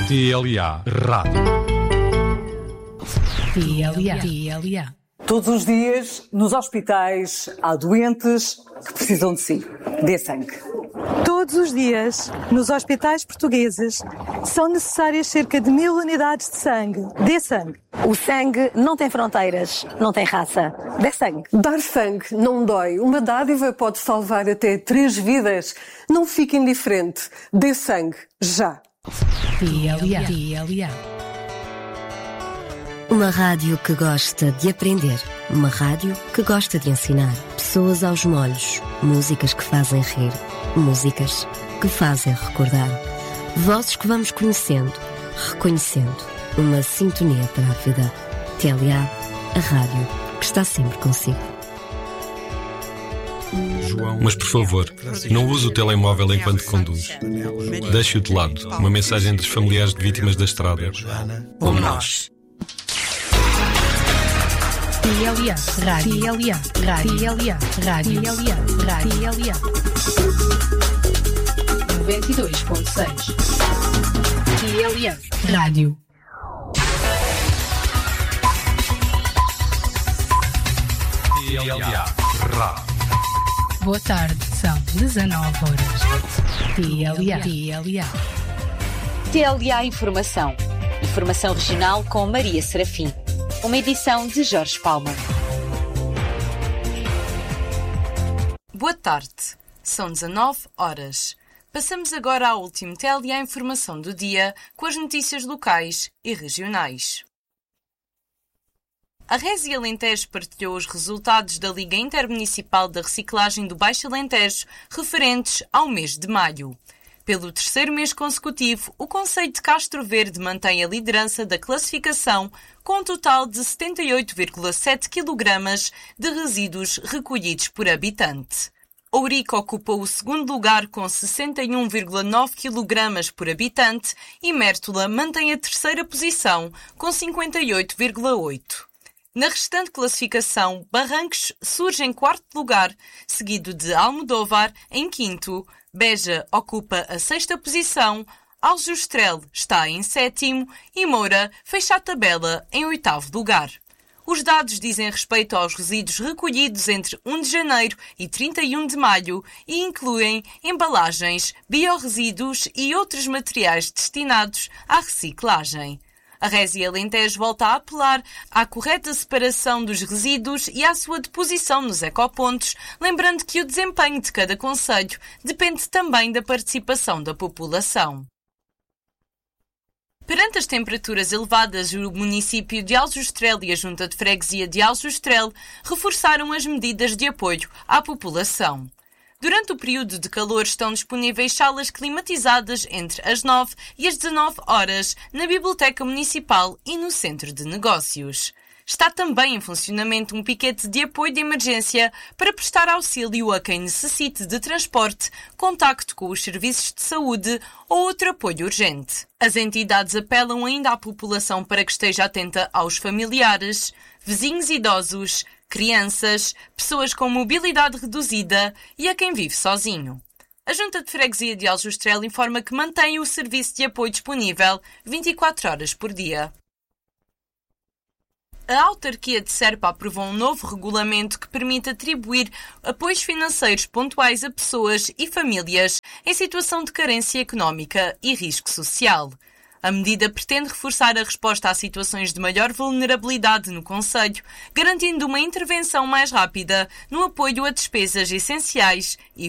TLA Rádio. TLA. Todos os dias, nos hospitais, há doentes que precisam de si. Dê sangue. Todos os dias, nos hospitais portugueses, são necessárias cerca de 1000 unidades de sangue. Dê sangue. O sangue não tem fronteiras, não tem raça. Dê sangue. Dar sangue não dói. Uma dádiva pode salvar até 3 vidas. Não fique indiferente. Dê sangue, já. TLA. Uma rádio que gosta de aprender. Uma rádio que gosta de ensinar. Pessoas aos molhos. Músicas que fazem rir. Músicas que fazem recordar. Vozes que vamos conhecendo, reconhecendo. Uma sintonia para a vida. TLA, a rádio que está sempre consigo. Mas por favor, não use o telemóvel enquanto conduz. Deixe-o de lado. Uma mensagem dos familiares de vítimas da estrada. Como nós. TLA Rádio. TLA Rádio. 92.6. TLA Rádio. TLA Rádio. Boa tarde, são 19 horas. TLA. TLA Informação. Informação regional com Maria Serafim. Uma edição de Jorge Palma. Boa tarde. São 19 horas. Passamos agora ao último TLA Informação do dia com as notícias locais e regionais. A Resi Alentejo partilhou os resultados da Liga Intermunicipal da Reciclagem do Baixo Alentejo referentes ao mês de maio. Pelo terceiro mês consecutivo, o concelho de Castro Verde mantém a liderança da classificação com um total de 78,7 kg de resíduos recolhidos por habitante. Ourique ocupa o segundo lugar com 61,9 kg por habitante e Mértola mantém a terceira posição com 58,8. Na restante classificação, Barrancos surge em quarto lugar, seguido de Almodóvar em quinto, Beja ocupa a sexta posição, Aljustrel está em sétimo e Moura fecha a tabela em oitavo lugar. Os dados dizem respeito aos resíduos recolhidos entre 1 de janeiro e 31 de maio e incluem embalagens, biorresíduos e outros materiais destinados à reciclagem. A Resi Alentejo volta a apelar à correta separação dos resíduos e à sua deposição nos ecopontos, lembrando que o desempenho de cada concelho depende também da participação da população. Perante as temperaturas elevadas, o município de Aljustrel e a Junta de Freguesia de Aljustrel reforçaram as medidas de apoio à população. Durante o período de calor estão disponíveis salas climatizadas entre as 9 e as 19 horas na Biblioteca Municipal e no Centro de Negócios. Está também em funcionamento um piquete de apoio de emergência para prestar auxílio a quem necessite de transporte, contacto com os serviços de saúde ou outro apoio urgente. As entidades apelam ainda à população para que esteja atenta aos familiares, vizinhos idosos, crianças, pessoas com mobilidade reduzida e a quem vive sozinho. A Junta de Freguesia de Aljustrel informa que mantém o serviço de apoio disponível 24 horas por dia. A autarquia de Serpa aprovou um novo regulamento que permite atribuir apoios financeiros pontuais a pessoas e famílias em situação de carência económica e risco social. A medida pretende reforçar a resposta a situações de maior vulnerabilidade no concelho, garantindo uma intervenção mais rápida no apoio a despesas essenciais e